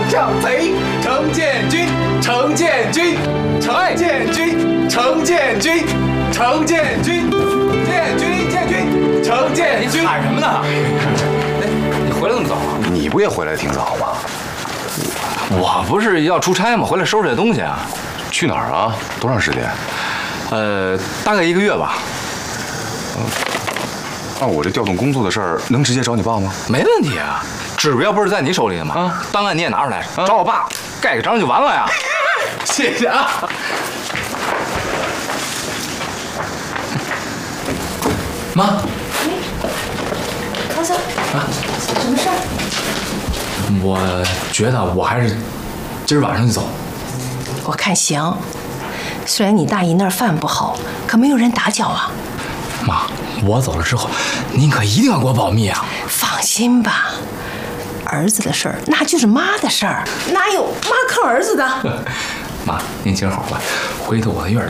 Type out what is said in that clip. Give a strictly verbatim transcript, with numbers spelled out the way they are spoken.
上贼，程建军，程建军，程建军，程建军，程建军，建军，建军，程建军。 喊什么呢？哎，你回来那么早啊？ 你不也回来挺早吗？ 我不是要出差吗？回来收拾点东西啊。 去哪儿啊？多长时间？ 呃，大概一个月吧。 嗯，那我这调动工作的事儿能直接找你爸吗？ 没问题啊，指标不是在你手里的吗？啊，档案你也拿出来，啊、找我爸盖个章就完了呀。 谢谢啊。 妈， 康森啊，什么事儿？ 我觉得我还是今儿晚上就走。 我看行，虽然你大姨那儿饭不好，可没有人打搅啊。 妈，我走了之后，您可一定要给我保密啊！ 放心吧，儿子的事儿那就是妈的事儿，哪有妈坑儿子的？ 妈，您今儿好吧，回头我在院里